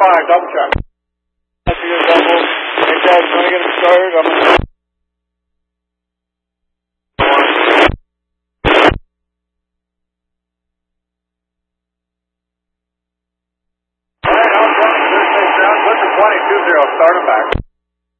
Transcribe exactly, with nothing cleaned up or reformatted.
five, double check. That's a good double. Hey, guys, when I get it started, I'm going to... All right, I'm going to Thursday ground. Put the twenty-two zero. Start him back.